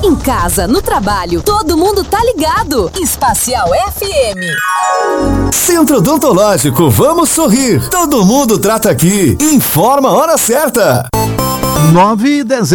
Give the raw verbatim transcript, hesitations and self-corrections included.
Em casa, no trabalho, todo mundo tá ligado. Espacial F M. Centro Odontológico, vamos sorrir. Todo mundo trata aqui. Informa a hora certa. nove e dez.